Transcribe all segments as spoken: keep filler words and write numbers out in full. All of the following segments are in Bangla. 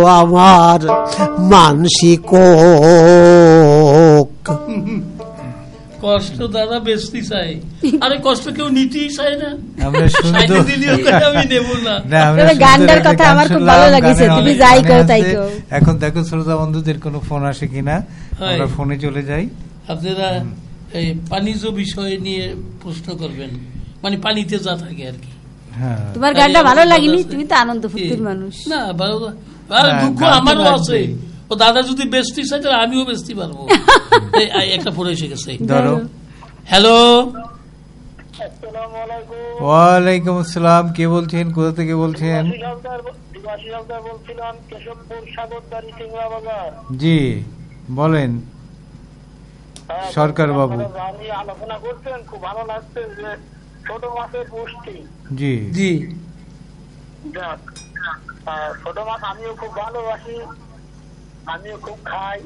আমার মানসিক কষ্ট দাদা বেশি চাই, আরে কষ্ট কেউ নিতেই চায় না। আমরা সুন্দর আমি নেব না। গানটার কথা আমার খুব ভালো লাগছে, তুমি যাই কও তাই কও। এখন দেখো শ্রোতা বন্ধুদের কোনো ফোন আসে কিনা, আমরা ফোনে চলে যাই। আপনারা এই পানিজ বিষয় নিয়ে প্রশ্ন করবেন, মানে পানিতে যা থাকে আর কি। তোমার গানটা ভালো লাগেনি? তুমি তো আনন্দ ফুর্তির মানুষ। না ভালো, দুঃখ আমারও আছে। ও দাদা যদি বেচতে চাই তাহলে আমিও বেচতে পারবো। একটা ফোন এসে গেছে। হ্যালো, ওয়ালাইকুম আসসালাম। কে বলছেন, কোথা থেকে বলছেন? জি বলেন সরকার বাবু। আলোচনা করছেন, খুব ভালো লাগছে যে ছোট মাছের পুষ্টি। জি জি, ছোট মাছ আমিও খুব ভালোবাসি, আমিও খুব খাই।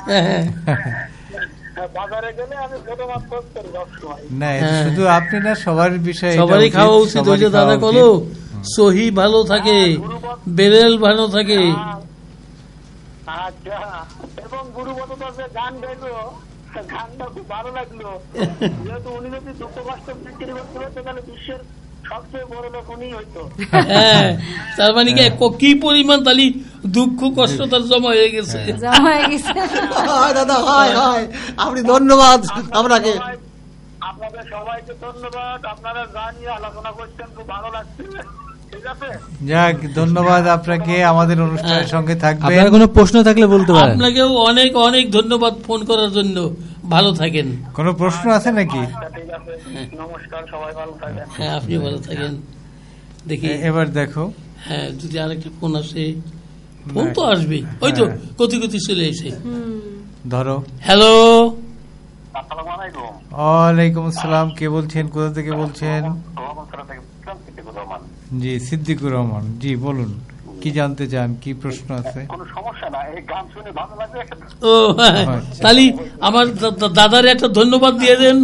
বাজারে গেলে আমি ছোট মাছ খোঁজ করি সবসময়। না শুধু আপনি না, সবার বিষয়ে সবারই খাওয়া উচিত। ওই যে দাদা বলো সহি ভালো থাকে, বেরেল ভালো থাকে। আচ্ছা, এবং গুরুবত যে গান গাইলো, গানটা খুব ভালো লাগলো। যেহেতু উনি যদি দুঃখ কষ্ট বিক্রি করতে হতো তাহলে বিশ্বের সবচেয়ে বড় লোক উনি হইতো। হ্যাঁ, তার মানে কি পরিমাণ তালি দুঃখ কষ্ট তার জমা হয়ে গেছে। দাদা হয় হয়, আপনি ধন্যবাদ আপনাকে। আপনাদের সবাইকে ধন্যবাদ, আপনারা জানিয়ে আলোচনা করছেন, খুব ভালো লাগছে। যাক, ধন্যবাদ আপনাকে আমাদের অনুষ্ঠানের সঙ্গে থাকবেন। আপনার কোনো প্রশ্ন থাকলে বলতে পারেন। আপনাকেও অনেক অনেক ধন্যবাদ ফোন করার জন্য। ভালো থাকেন। কোনো প্রশ্ন আছে নাকি? নমস্কার, সবাই ভালো থাকেন। হ্যাঁ, আপনি ভালো থাকেন। দেখি এবার দেখো, হ্যাঁ যদি আরেকটা ফোন আসে। ফোন তো আসবে, ওই তো কতি কতি চলে এসে। ধরো। হ্যালো, ওয়ালাইকুম আসসালাম। কে বলছেন, কোথা থেকে বলছেন? জি সিদ্দিকুর রহমান। জি বলুন, কি জানতে চান, কি প্রশ্ন আছে? কোনো সমস্যা না, এই গান শুনে ভালো লাগে। ও তাহলে আমার দাদার একটা ধন্যবাদ দিয়ে দেন।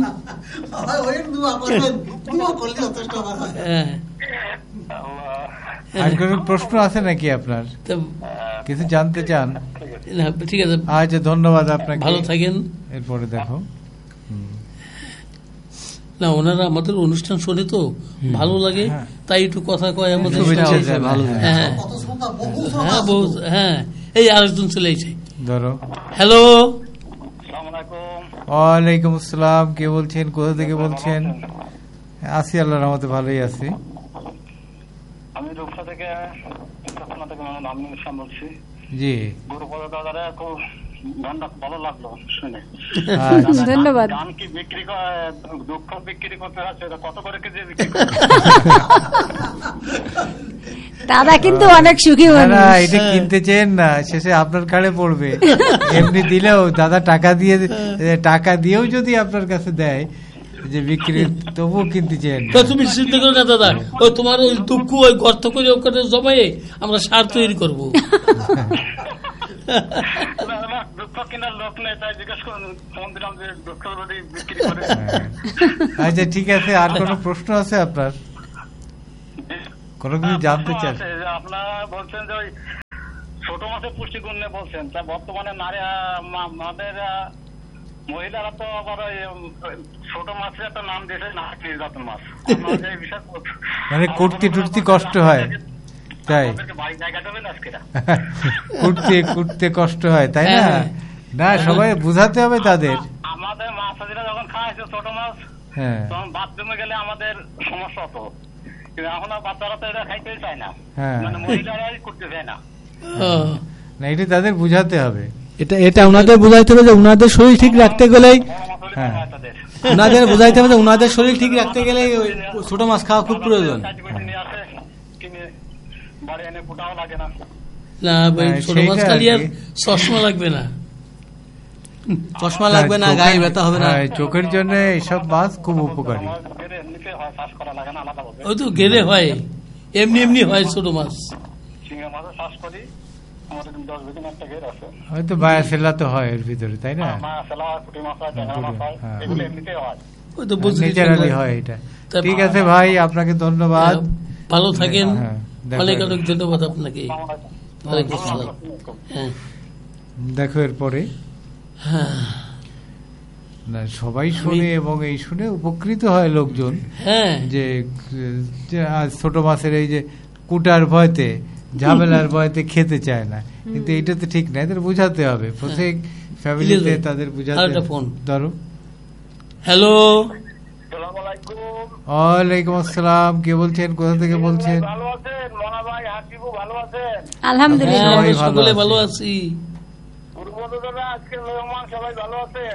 আর কোনো প্রশ্ন আছে নাকি আপনার, কিছু জানতে চান? ঠিক আছে, আচ্ছা ধন্যবাদ আপনাকে, ভালো থাকেন। এরপরে দেখো না, ওনারা আমাদের অনুষ্ঠান শোনে তো ভালো লাগে, তাই একটু কথা কয় আমাদের। হ্যাঁ হ্যাঁ, এই আরেকজন চলে এসে। ধরো। হ্যালো, ওয়ালাইকুম আসসালাম। কে বলছেন, কোথা থেকে বলছেন? আছি, আল্লাহর রহমতে ভালোই আছি। আমি রূপসা থেকে বলছি। জি, গুরুপদ দাদারা খুব গানটা ভালো লাগলো শুনে। ধন্যবাদ। গান কি বিক্রি দুঃখ বিক্রি করতে আছে, কত করে কেজি বিক্রি দাদা কিন্তু অনেক সুখী মানুষ। এটা কিনতে চেন না, শেষে আপনার কাছে পড়বে। এমনি দিলেও দাদা টাকা দিয়ে, টাকা দিয়েও যদি আপনার কাছে দেয় যে বিক্রি, তবুও কিনতে চেন। তুমি চিন্তা করো না দাদা, ওই তোমার ওই দুঃখ ওই গর্ত করে ওখানে জমায়ে আমরা সার তৈরি করবো। আচ্ছা ঠিক আছে, আর কোন প্রশ্ন আছে আপনার, কোন কিছু জানতে চান? আপনারা বলছেন যে ওই ছোট মাছের পুষ্টিগুণ নিয়ে বলছেন, তা বর্তমানে নারী আমাদের মহিলারা তো আবার ওই ছোট মাছের একটা নাম দিয়েছে নাকি নির্যাতন মাছ, মানে কুটতে টুটতে কষ্ট হয়, তাই কুটতে কুটতে কষ্ট হয়, তাই না? না সবাই বুঝাতে হবে তাদের। আমাদের মাছাদিরা যখন খাওয়াইছে ছোট মাছ, তখন বাথরুমে গেলে আমাদের সমস্যা হতো, কিন্তু এখন আর বাচ্চারা তো এটা খাইতেই চায় না, মানে মহিলারাই করতে চায় না। না এটা তাদের বুঝাতে হবে, এটা এটা ওনাদের বুঝাইতে হবে যে ওনাদের শরীর ঠিক রাখতে গেলেই, ওনাদের বুঝাইতে হবে যে ওনাদের শরীর ঠিক রাখতে গেলে ছোট মাছ খাওয়া খুব প্রয়োজন। না ভাই, ছোট মাছ খালি আর চশমা লাগবে না, চশমা লাগবে না, গায়ে ব্যথা হবে না, চোখের জন্য এইসব মাছ খুব উপকারী। ওই তো গেলে হয়, এমনি এমনি হয় ছোট মাছ। হয়তো মায়া সেলা তো হয় এর ভিতরে, তাই না? ন্যাচারালি হয় এটা। ঠিক আছে ভাই, আপনাকে ধন্যবাদ, ভালো থাকেন। অনেক অনেক ধন্যবাদ আপনাকে। ওয়ালাইকুম আসসালাম। হ্যাঁ দেখো এরপরে হ্যাঁ না সবাই শুনে এবং এই শুনে উপকৃত হয় লোকজন হ্যাঁ যে যে আজ ছোট মাছের এই যে কুটার ভয়তে ঝামেলার ভয়তে খেতে চায় না, কিন্তু এইটা তো ঠিক না, এদের বুঝাতে হবে প্রত্যেক ফ্যামিলিতে তাদের বুঝাতে। আরেকটা ফোন ধরো। হ্যালো আসসালামু আলাইকুম। ওয়ালাইকুম আসসালাম, কে বলছেন, কোথা থেকে বলছেন? ভালো আছেন মনা ভাই, হাসিবু ভালো আছেন? আলহামদুলিল্লাহ। হ্যাঁ, সবাই আমরা ভালো সকলে আছি। ভালো আছি। গুরুবন্ধুরা আজকে মেহমান সবাই ভালো আছেন?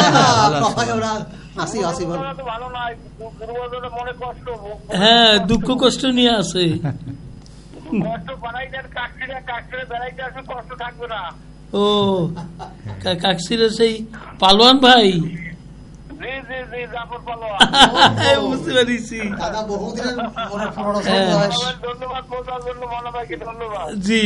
আসি আসি বল। গুরুবন্ধুরা তো ভালো নাই, গুরুবন্ধুরা মনে কষ্ট, হ্যাঁ দুঃখ কষ্ট নিয়ে আছে। কষ্ট বানাইটার কাকড়িরা কাকড়ে বেড়াইতে আসলে কষ্ট থাকবে না। ও কা- কাকসিরে সেই পালোয়ান ভাই। জি জি জি জাফর পালোয়ান। বুঝতে পারিছি। দাদা বহুদিনের মনে পুরনো হ্যাঁ। বয়স। ধন্যবাদ বলার জন্য মনা ভাইকে ধন্যবাদ। জি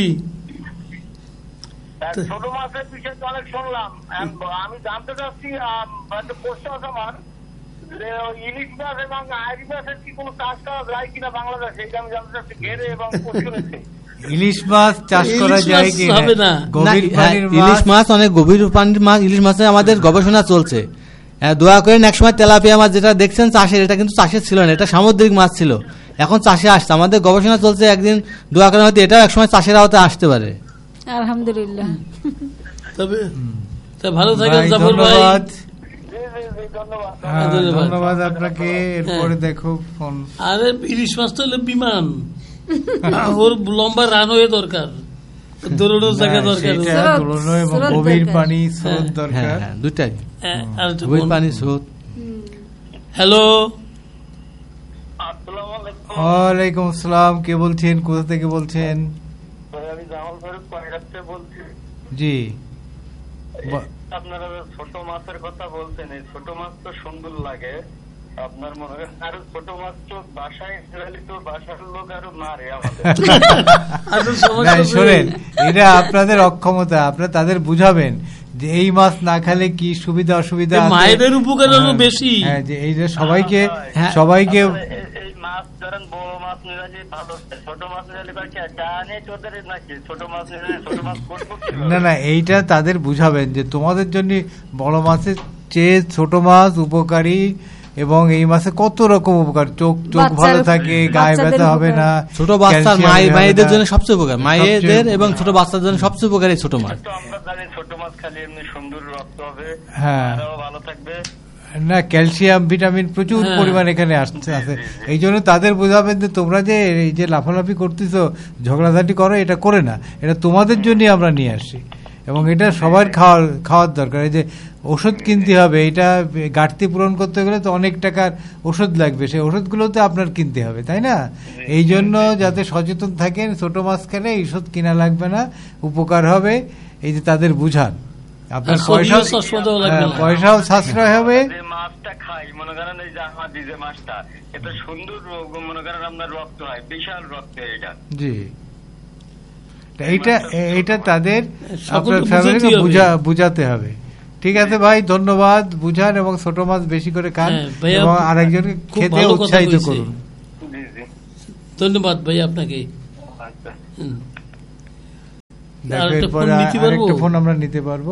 আর ছোট মাছের বিষয়ে তো অনেক শুনলাম, আমি জানতে চাচ্ছি একটা প্রশ্ন আছে আমার, যে ওই ইলিশ মাছ এবং আইরি মাছের কি কোনো চাষ করা যায় কিনা বাংলাদেশে, এটা আমি জানতে চাচ্ছি ঘেরে এবং পুষ্করিতে। ইলিশ মাছ চাষ করা ইলিশ যায় মাছ কি হবে না। গভীর না, হ্যাঁ, পানির ইলিশ মাছ মাছ অনেক গভীর পানির মাছ, ইলিশ মাছে আমাদের গবেষণা চলছে। হ্যাঁ, দোয়া করেন একসময় তেলাপিয়া মাছ যেটা দেখছেন চাষের, এটা কিন্তু চাষের ছিল না, এটা সামুদ্রিক মাছ ছিল, এখন চাষে আসছে। আমাদের গবেষণা চলছে, একদিন দোয়া করেন হয়তো এটাও একসময় চাষের আওতায় আসতে পারে। আলহামদুলিল্লাহ। তবে তা ভালো থাকেন ভাই, জাফর ভাই। ধন্যবাদ। জি জি জি ধন্যবাদ। হ্যাঁ, ধন্যবাদ। ধন্যবাদ আপনাকে। এরপরে দেখো ফোন। আরে ইলিশ মাছ তো হলো বিমান, ওর লম্বা রানওয়ে দরকার, দৌড়ানোর জায়গা না, দরকার। সেটা স্রোত, দৌড়ানো এবং স্রোত গভীর দরকার। পানি স্রোত হ্যাঁ, হ্যাঁ দরকার। হ্যাঁ দুটাই, হ্যাঁ, আরেকটা গভীর ফোন। পানি স্রোত। হ্যালো আসসালামু আলাইকুম। ওয়ালাইকুম আসসালাম, কে বলছেন, কোথা থেকে বলছেন? ভাই, আমি জামাল ফারুক পায়রাতে বলছি। জি ব- আপনারা ছোট মাছের কথা বলছেন, এই ছোট মাছ তো সুন্দর লাগে, আপনার মনে হয় আরো ছোট মাছ তো বাসায় গেলে তো বাসার লোক আরো মারে আমাদের। আসল না, সমস্যা হচ্ছে- শোনেন, এটা আপনাদের অক্ষমতা, আপনারা তাদের বুঝাবেন যে এই মাছ না খেলে কি সুবিধা অসুবিধা এ আছে। মায়েদের উপকার আরো হ্যাঁ, বেশি। হ্যাঁ, যে এই যে সবাইকে হ্যাঁ। সবাইকে আসলে এই- এই মাছ ধরেন বড় মাছ নিলে যে ভালো, ছোট মাছ নিলে কয় কি জানে তোদের নাকি ছোট মাছ নিলে ছোট মাছ করবো কিভাবে? না না এইটা তাদের বুঝাবেন যে তোমাদের জন্য বড় মাছের চেয়ে ছোট মাছ উপকারী, এবং এই মাছে কত রকম উপকার, চোখ চোখ বাচ্চার- ভালো থাকে, গায়ে বাচ্চাদের ব্যথা হবে না, ছোট বাচ্চার ক্যালসিয়াম মাই- হবে মায়েদের না। জন্য সবচেয়ে উপকার, মায়েদের সবচেয়ে- এবং ছোট বাচ্চাদের জন্য সবচেয়ে উপকারী ছোট মাছ। তো আমরা জানি ছোট মাছ খালি এমনি সুন্দর রক্ত হবে, হ্যাঁ। আরো ভালো থাকবে। না, ক্যালসিয়াম ভিটামিন প্রচুর হ্যাঁ। পরিমাণ এখানে আসছে আছে। এই জন্য তাদের বোঝাবেন যে তোমরা যে এই যে লাফালাফি করতেছো, ঝগড়াঝাটি করো, এটা করে না, এটা তোমাদের জন্য আমরা নিয়ে আসছি, এবং এটা সবার খাওয়ার খাওয়ার দরকার। এই যে ওষুধ কিনতে হবে, এটা ঘাটতি পূরণ করতে গেলে তো অনেক টাকার ওষুধ লাগবে, সেই ওষুধগুলো তো আপনার কিনতে হবে, তাই না? এই জন্য যাতে সচেতন থাকেন, ছোট মাছ খেলে এই ওষুধ কিনা লাগবে না, উপকার হবে, এই যে তাদের বুঝান। আপনার আর পয়সা সবজিও সস্তাও লাগবে না। পয়সাও সাশ্রয় হবে। যে মাছটা খাই মনে করেন, এই যে আমাদের যে মাছটা, এটা সুন্দর রোগ, মনে করেন আপনার রক্ত হয়, বিশাল রক্ত এটা। জি, তা এইটা এইটা তাদের সকলকে আপনার ফ্যামিলিকে বুঝাতে হবে। বুঝা বুঝাতে হবে। ঠিক আছে ভাই, ধন্যবাদ, বুঝান এবং ছোট মাছ বেশি করে খান, হ্যাঁ, ভাইয়া, এবং আরেকজনকে খুব খেতে ভালো কথা উৎসাহিত বলছে। করুন। জি জি ধন্যবাদ ভাই আপনাকে। আচ্ছা। হুম। দেখো, আরেকটা এরপরে ফোন নিতে পারবো? আরেকটা ফোন আমরা নিতে পারবো।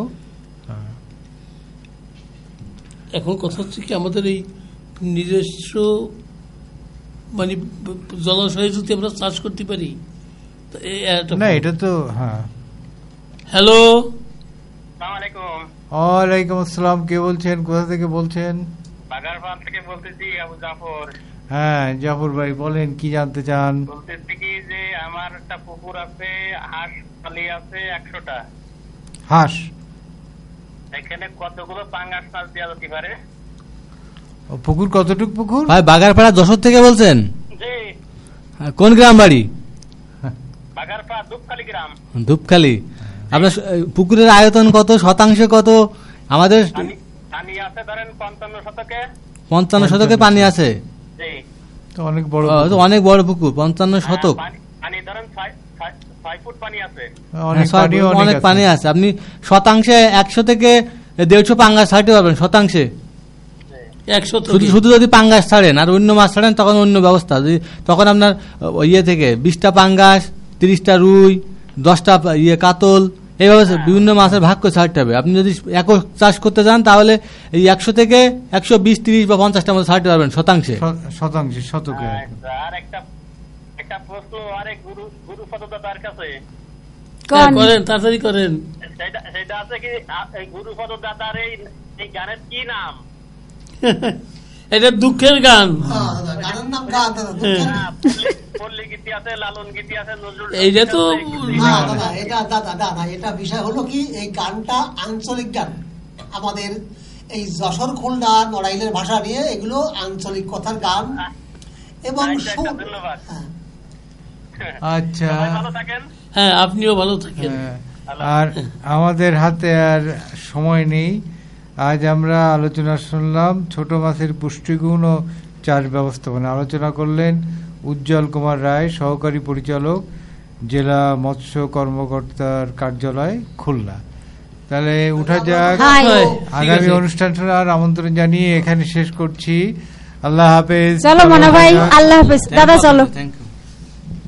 এখন কথা হচ্ছে কি, আমাদের এই নিজস্ব মানে জলাশয়ে যদি আমরা চাষ করতে পারি, তো এই একটা না, ফোন। এটা তো হ্যাঁ। হ্যালো আসসালামু আলাইকুম। ওয়ালাইকুম আসসালাম, কে বলছেন, কোথা থেকে বলছেন? বাগারপাড় থেকে বলতেছি, আবু জাফর। হ্যাঁ জাফর ভাই, বলেন কি জানতে চান? বলতেছি কি যে আমার একটা পুকুর আছে, হাঁস পালি আছে একশোটা, হাঁস, এখানে কতগুলো পাঙ্গাস মাছ দেওয়া যেতে পারে? ও, পুকুর কতটুক পুকুর? ভাই বাগারপাড়া যশোর থেকে বলছেন? জি, কোন গ্রাম বাড়ি? বাগারপাড় দুপখালি গ্রাম। ধূপখালি। আপনার স- পুকুরের আয়তন কত, শতাংশ কত? আমাদের পানি পানি আছে ধরেন পঞ্চান্ন শতকে। পঞ্চান্ন শতকে পানি আছে। জি। তো অনেক বড় ও, তো পুকুর। অনেক বড় পুকুর, পঞ্চান্ন শতক। পানি- পানি ধরেন ছয়- ছয়- ছয় ফুট পানি আছে। অনেক হ্যাঁ, পানি, অনেক পানি আছে। আপনি শতাংশে একশো থেকে দেড়শো পাঙ্গাস ছাড়তে পারবেন, শতাংশে। একশো শুধু শুধু যদি পাঙ্গাস ছাড়েন আর অন্য মাছ ছাড়েন, তখন অন্য ব্যবস্থা। যদি তখন আপনার ও, ইয়ে থেকে বিশটা পাঙ্গাস, তিরিশটা রুই, দশটা ইয়ে কাতল, এইভাবে বিভিন্ন মাছের ভাগ করে ছাড়তে হবে। আপনি যদি একক চাষ করতে চান তাহলে এই একশো থেকে একশো বিশ তিরিশ বা পঞ্চাশটার মধ্যে ছাড়তে পারবেন শতাংশে শতাংশে শতকে। আর একটা একটা প্রশ্ন আরেক গুরু গুরু পদদাতার কাছে হ্যাঁ, করেন তাড়াতাড়ি করেন। সেটা সেটা আছে কি এই গুরু পদদাতার এই এই গানের কি নাম? এটা দুঃখের গান। গানের নাম গান দাদা, দুঃখের গান। পল্লী গীতি আছে, লালন গীতি আছে, নজরুল। এইটা তো না দাদা, এটা দাদা দাদা এটা বিষয় হলো কি, এই গানটা আঞ্চলিক গান। আমাদের এই যশোর, খুলনা, নড়াইলের ভাষা নিয়ে এগুলো আঞ্চলিক কথার গান এবং সুর। ধন্যবাদ। হ্যাঁ। আচ্ছা, ভালো থাকেন। হ্যাঁ, আপনিও ভালো থাকেন। হ্যাঁ, আর আমাদের হাতে আর সময় নেই। আজ আমরা আলোচনা শুনলাম ছোট মাছের পুষ্টিগুণ ও চাষ ব্যবস্থাপনা। আলোচনা করলেন উজ্জ্বল কুমার রায়, সহকারী পরিচালক, জেলা মৎস্য কর্মকর্তার কার্যালয়, খুলনা। তাহলে উঠা যাক, আগামী অনুষ্ঠান শোনার আমন্ত্রণ জানিয়ে এখানে শেষ করছি। আল্লাহ হাফেজ। চলো মনে ভাই, আল্লাহ হাফেজ দাদা, চলো। Thank you.